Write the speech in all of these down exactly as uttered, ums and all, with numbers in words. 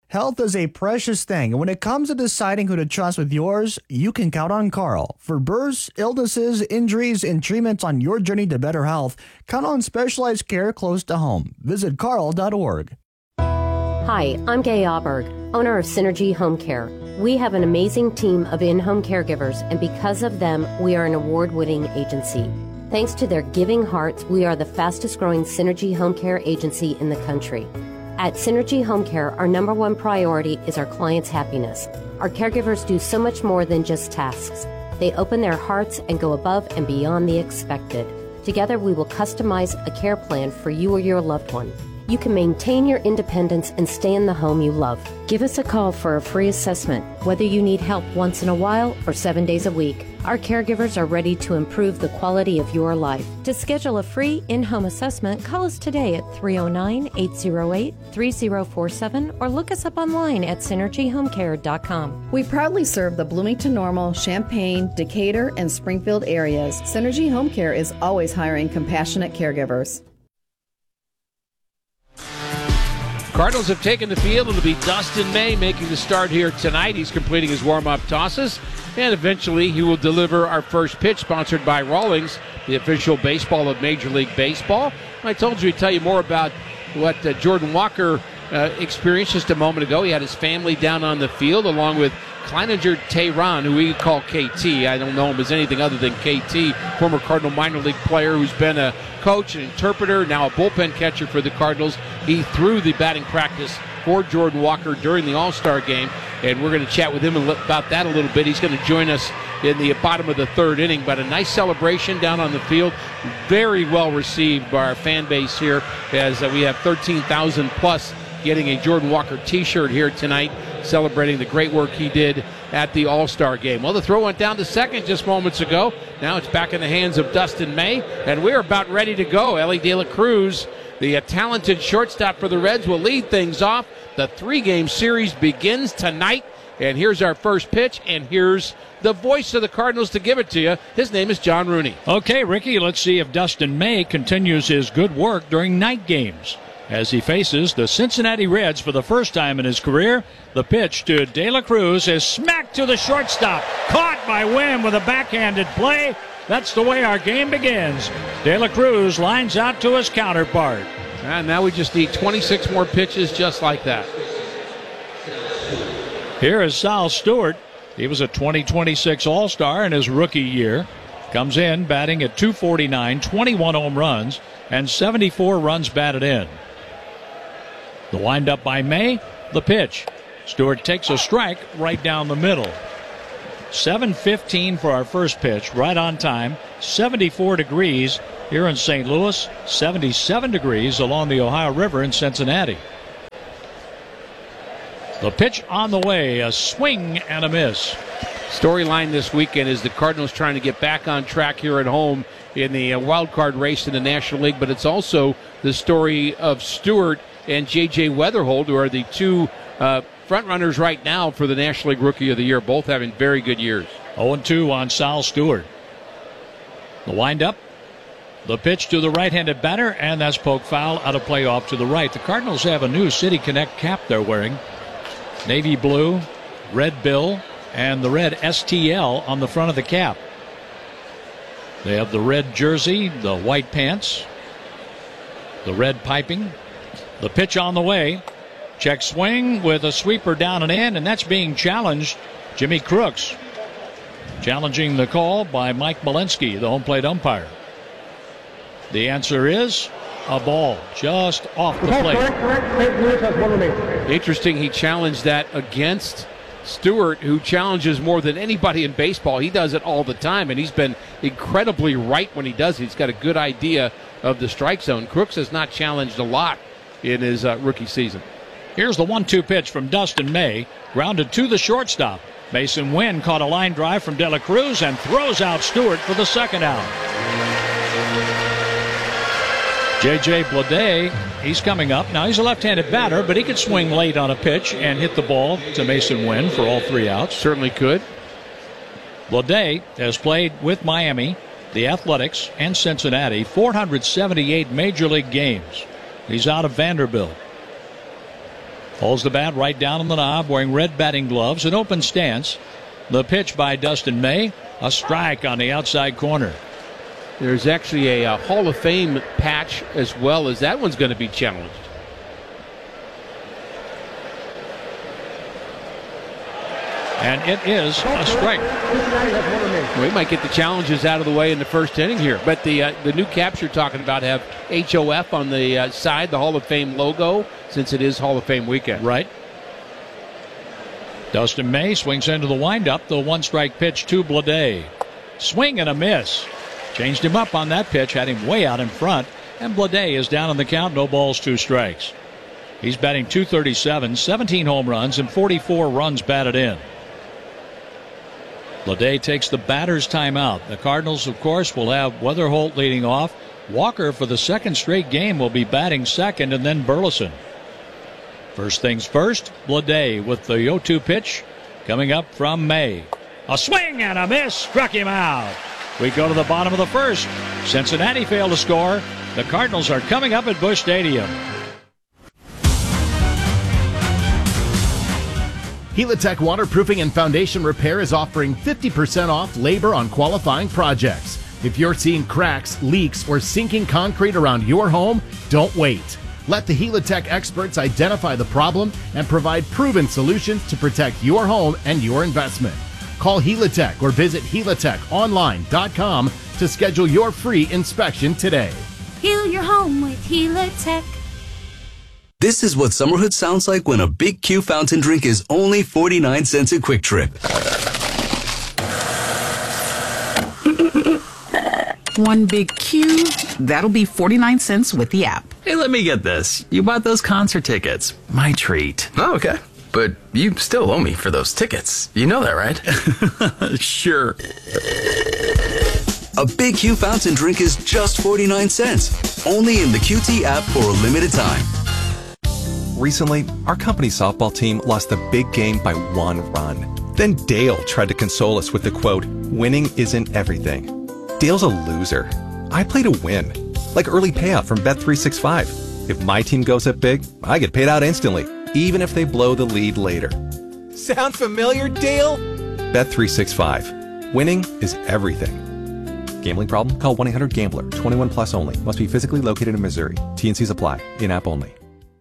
Health is a precious thing, and when it comes to deciding who to trust with yours, you can count on Carl. For births, illnesses, injuries, and treatments on your journey to better health, count on specialized care close to home. Visit carl dot org. Hi, I'm Gay Auberg, owner of Synergy Home Care. We have an amazing team of in-home caregivers, and because of them, we are an award-winning agency. Thanks to their giving hearts, we are the fastest-growing Synergy Home Care agency in the country. At Synergy Home Care, our number one priority is our clients' happiness. Our caregivers do so much more than just tasks. They open their hearts and go above and beyond the expected. Together, we will customize a care plan for you or your loved one. You can maintain your independence and stay in the home you love. Give us a call for a free assessment, whether you need help once in a while or seven days a week. Our caregivers are ready to improve the quality of your life. To schedule a free in-home assessment, call us today at three oh nine, eight oh eight, three oh four seven or look us up online at synergy home care dot com. We proudly serve the Bloomington Normal, Champaign, Decatur, and Springfield areas. Synergy Home Care is always hiring compassionate caregivers. Cardinals have taken the field. It'll be Dustin May making the start here tonight. He's completing his warm-up tosses, and eventually he will deliver our first pitch, sponsored by Rawlings, the official baseball of Major League Baseball. I told you we'd tell you more about what uh, Jordan Walker uh, experienced just a moment ago. He had his family down on the field, along with Kleininger Tehran, who we call K T. I don't know him as anything other than K T, former Cardinal minor league player who's been a coach, an interpreter, now a bullpen catcher for the Cardinals. He threw the batting practice for Jordan Walker during the All-Star game, and we're going to chat with him about that a little bit. He's going to join us in the bottom of the third inning, but a nice celebration down on the field. Very well received by our fan base here, as uh, we have thirteen thousand plus getting a Jordan Walker t-shirt here tonight, celebrating the great work he did at the All-Star game. Well, the throw went down to second just moments ago. Now it's back in the hands of Dustin May, and we're about ready to go. Ellie De La Cruz, the uh, talented shortstop for the Reds, will lead things off. The three-game series begins tonight, and here's our first pitch, and here's the voice of the Cardinals to give it to you. His name is John Rooney. Okay, Ricky, let's see if Dustin May continues his good work during night games as he faces the Cincinnati Reds for the first time in his career. The pitch to De La Cruz is smacked to the shortstop. Caught by Wynn with a backhanded play. That's the way our game begins. De La Cruz lines out to his counterpart. And now we just need twenty-six more pitches just like that. Here is Sal Stewart. He was a twenty twenty-six All-Star in his rookie year. Comes in batting at two forty-nine, twenty-one home runs, and seventy-four runs batted in. The windup by May, the pitch. Stewart takes a strike right down the middle. seven fifteen for our first pitch, right on time. seventy-four degrees here in Saint Louis, seventy-seven degrees along the Ohio River in Cincinnati. The pitch on the way, a swing and a miss. Storyline this weekend is the Cardinals trying to get back on track here at home in the uh, wild card race in the National League, but it's also the story of Stewart and J J Weatherhold, who are the two uh, front runners right now for the National League Rookie of the Year, both having very good years. oh and two on Sal Stewart. The windup, the pitch to the right-handed batter, and that's poke foul out of play off to the right. The Cardinals have a new City Connect cap they're wearing. Navy blue, red bill, and the red S T L on the front of the cap. They have the red jersey, the white pants, the red piping. The pitch on the way. Check swing with a sweeper down and in, and that's being challenged. Jimmy Crooks challenging the call by Mike Malinsky, the home plate umpire. The answer is a ball just off the plate. Interesting, he challenged that against Stewart, who challenges more than anybody in baseball. He does it all the time, and he's been incredibly right when he does it. He's got a good idea of the strike zone. Crooks has not challenged a lot in his uh, rookie season. Here's the one two pitch from Dustin May, grounded to the shortstop. Mason Wynn caught a line drive from De La Cruz and throws out Stewart for the second out. J J Bleday, he's coming up. Now, he's a left-handed batter, but he could swing late on a pitch and hit the ball to Mason Wynn for all three outs. Certainly could. Bleday has played with Miami, the Athletics, and Cincinnati, four hundred seventy-eight Major League games. He's out of Vanderbilt. Holds the bat right down on the knob, wearing red batting gloves, an open stance. The pitch by Dustin May, a strike on the outside corner. There's actually a, a Hall of Fame patch as well, as that one's going to be challenged. And it is a strike. We might get the challenges out of the way in the first inning here. But the uh, the new caps you're talking about have H O F on the uh, side, the Hall of Fame logo, since it is Hall of Fame weekend. Right. Dustin May swings into the windup. The one-strike pitch to Bleday. Swing and a miss. Changed him up on that pitch, had him way out in front. And Bleday is down on the count. No balls, two strikes. He's batting two thirty-seven, seventeen home runs, and forty-four runs batted in. Bleday takes the batter's timeout. The Cardinals, of course, will have Weatherholt leading off. Walker, for the second straight game, will be batting second, and then Burleson. First things first, Bleday with the oh two pitch coming up from May. A swing and a miss, struck him out. We go to the bottom of the first. Cincinnati failed to score. The Cardinals are coming up at Busch Stadium. Helitech Waterproofing and Foundation Repair is offering fifty percent off labor on qualifying projects. If you're seeing cracks, leaks, or sinking concrete around your home, don't wait. Let the Helitech experts identify the problem and provide proven solutions to protect your home and your investment. Call Helitech or visit helitech online dot com to schedule your free inspection today. Heal your home with Helitech. This is what summerhood sounds like when a Big Q fountain drink is only forty-nine cents a Quick Trip. One Big Q, that'll be forty-nine cents with the app. Hey, let me get this. You bought those concert tickets. My treat. Oh, okay. But you still owe me for those tickets. You know that, right? Sure. A Big Q fountain drink is just forty-nine cents. Only in the Q T app for a limited time. Recently, our company softball team lost the big game by one run. Then Dale tried to console us with the quote, "Winning isn't everything." Dale's a loser. I play to win. Like early payout from Bet three sixty-five. If my team goes up big, I get paid out instantly, even if they blow the lead later. Sound familiar, Dale? Bet three sixty-five. Winning is everything. Gambling problem? Call one eight hundred gambler. twenty-one plus only. Must be physically located in Missouri. T and Cs apply. In-app only.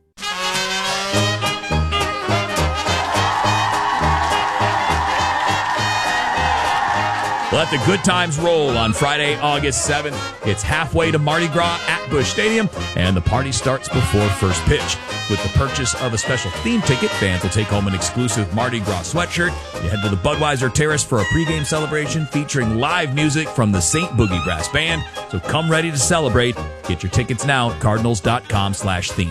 Let the good times roll on Friday, August seventh. It's halfway to Mardi Gras at Busch Stadium, and the party starts before first pitch. With the purchase of a special theme ticket, fans will take home an exclusive Mardi Gras sweatshirt. You head to the Budweiser Terrace for a pregame celebration featuring live music from the Saint Boogie Brass Band. So come ready to celebrate. Get your tickets now at cardinals.com slash theme.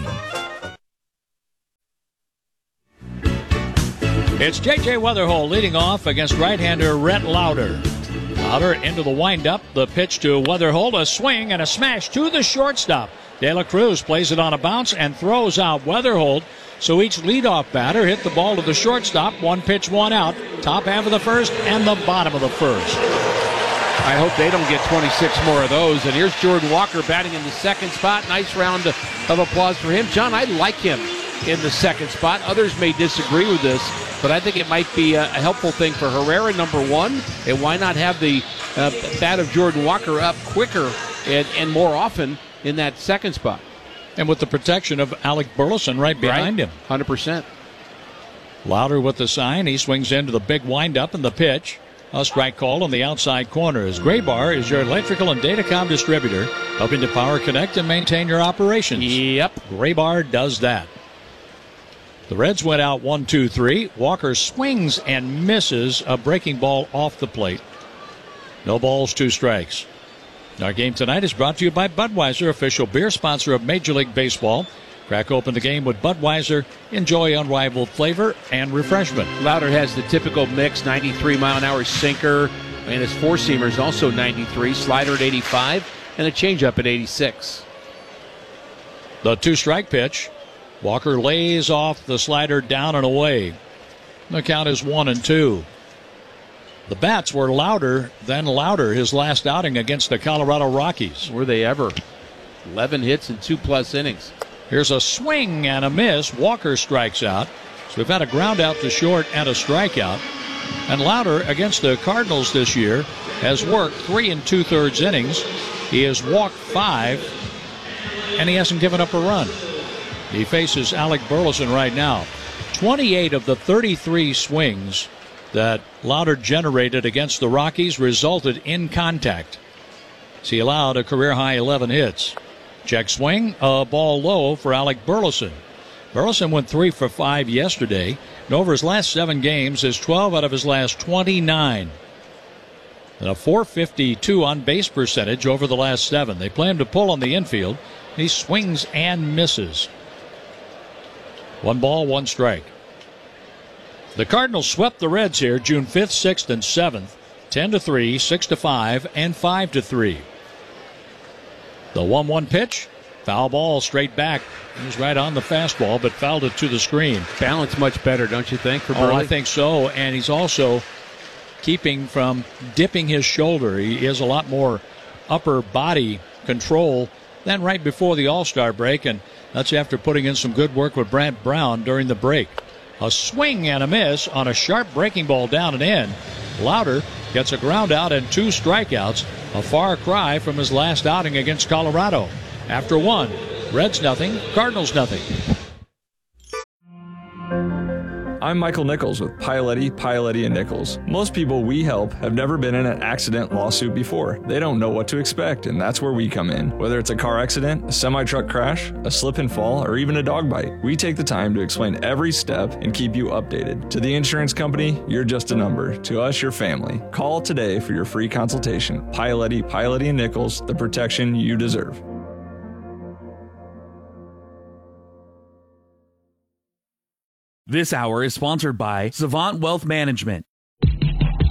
It's J J Weatherholt leading off against right-hander Rhett Lauder. Lauder into the windup. The pitch to Weatherholt. A swing and a smash to the shortstop. De La Cruz plays it on a bounce and throws out Weatherholt. So each leadoff batter hit the ball to the shortstop. One pitch, one out. Top half of the first and the bottom of the first. I hope they don't get twenty-six more of those. And here's Jordan Walker batting in the second spot. Nice round of applause for him. John, I like him in the second spot. Others may disagree with this, but I think it might be a, a helpful thing for Herrera, number one. And why not have the uh, bat of Jordan Walker up quicker and, and more often in that second spot? And with the protection of Alec Burleson right behind right. him. one hundred percent. Lauder with the sign. He swings into the big windup and the pitch. A strike call on the outside corner. As Graybar is your electrical and datacom distributor, helping to power, connect, and maintain your operations. Yep. Graybar does that. The Reds went out one, two, three. Walker swings and misses a breaking ball off the plate. No balls, two strikes. Our game tonight is brought to you by Budweiser, official beer sponsor of Major League Baseball. Crack open the game with Budweiser. Enjoy unrivaled flavor and refreshment. Lauder has the typical mix, ninety-three mile an hour sinker, and his four-seamer is also ninety-three, slider at eighty-five, and a changeup at eighty-six. The two-strike pitch. Walker lays off the slider down and away. The count is one and two. The bats were louder than louder his last outing against the Colorado Rockies. Were they ever? eleven hits in two-plus innings. Here's a swing and a miss. Walker strikes out. So we've had a ground out to short and a strikeout. And Lauder, against the Cardinals this year, has worked three and two-thirds innings. He has walked five, and he hasn't given up a run. He faces Alec Burleson right now. twenty-eight of the thirty-three swings that Lauder generated against the Rockies resulted in contact. So he allowed a career-high eleven hits. Check swing, a ball low for Alec Burleson. Burleson went three for five yesterday, and over his last seven games is twelve out of his last twenty-nine. And a four fifty-two on-base percentage over the last seven. They play him to pull on the infield. He swings and misses. One ball, one strike. The Cardinals swept the Reds here June fifth, sixth, and seventh. ten to three, six to five, and five to three. The one one pitch. Foul ball straight back. He was right on the fastball, but fouled it to the screen. Balance much better, don't you think, for Oh, Burley? I think so. And he's also keeping from dipping his shoulder. He has a lot more upper body control than right before the All-Star break, and that's after putting in some good work with Brant Brown during the break. A swing and a miss on a sharp breaking ball down and in. Lauder gets a ground out and two strikeouts, a far cry from his last outing against Colorado. After one, Reds nothing, Cardinals nothing. I'm Michael Nichols with Pialetti, Pialetti and Nichols. Most people we help have never been in an accident lawsuit before. They don't know what to expect, and that's where we come in. Whether it's a car accident, a semi-truck crash, a slip and fall, or even a dog bite, we take the time to explain every step and keep you updated. To the insurance company, you're just a number. To us, your family. Call today for your free consultation. Pialetti, Pialetti and Nichols, the protection you deserve. This hour is sponsored by Savant Wealth Management.